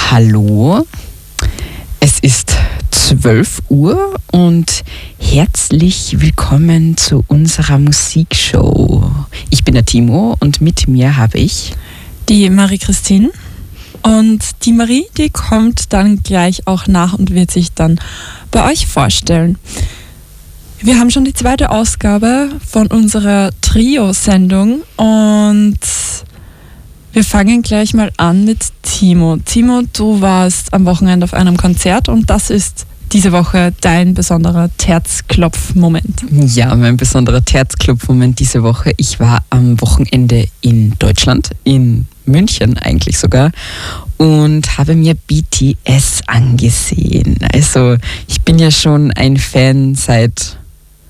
Hallo, es ist 12 Uhr und herzlich willkommen zu unserer Musikshow. Ich bin der Timo und mit mir habe ich die Marie-Christine. Und die Marie, die kommt dann gleich auch nach und wird sich dann bei euch vorstellen. Wir haben schon die zweite Ausgabe von unserer Trio-Sendung und wir fangen gleich mal an mit Timo. Timo, du warst am Wochenende auf einem Konzert und das ist diese Woche dein besonderer Herzklopf-Moment. Ja, mein besonderer Herzklopf-Moment diese Woche. Ich war am Wochenende in Deutschland, in München eigentlich sogar, und habe mir BTS angesehen. Also ich bin ja schon ein Fan seit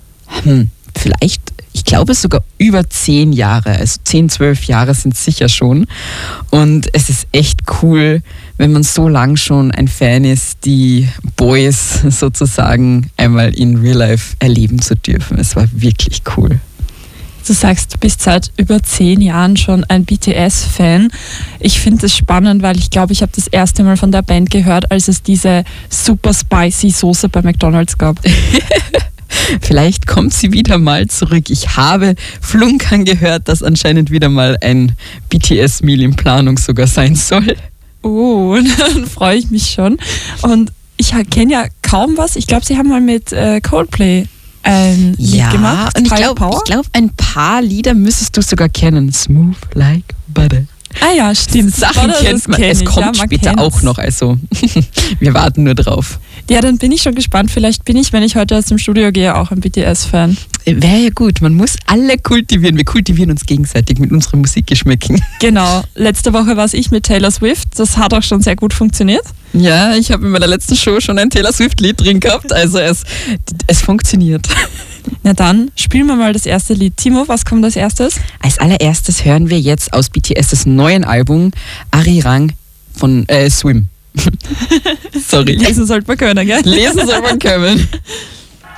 vielleicht, ich glaube sogar über 10 Jahre, also 10, 12 Jahre sind es sicher schon. Und es ist echt cool, wenn man so lang schon ein Fan ist, die Boys sozusagen einmal in Real Life erleben zu dürfen. Es war wirklich cool. Du sagst, du bist seit über 10 Jahren schon ein BTS-Fan. Ich finde es spannend, weil ich glaube, ich habe das erste Mal von der Band gehört, als es diese super spicy Soße bei McDonald's gab. Vielleicht kommt sie wieder mal zurück. Ich habe flunkern gehört, dass anscheinend wieder mal ein BTS-Meal in Planung sogar sein soll. Oh, dann freue ich mich schon. Und ich kenne ja kaum was. Ich glaube, sie haben mal mit Coldplay ein Lied gemacht. Und ich glaube, ein paar Lieder müsstest du sogar kennen. Smooth like butter. Ah ja, stimmt. Sachen kennt man. Es kommt später auch noch, also wir warten nur drauf. Ja, dann bin ich schon gespannt. Vielleicht bin ich, wenn ich heute aus dem Studio gehe, auch ein BTS-Fan. Wäre ja gut, man muss alle kultivieren. Wir kultivieren uns gegenseitig mit unseren Musikgeschmäcken. Genau, letzte Woche war es ich mit Taylor Swift. Das hat auch schon sehr gut funktioniert. Ja, ich habe in meiner letzten Show schon ein Taylor Swift-Lied drin gehabt, also es funktioniert. Na dann, spielen wir mal das erste Lied. Timo, was kommt als erstes? Als allererstes hören wir jetzt aus BTS' neuen Album Arirang von Swim. Sorry. Lesen sollte man können, gell? Lesen soll man können.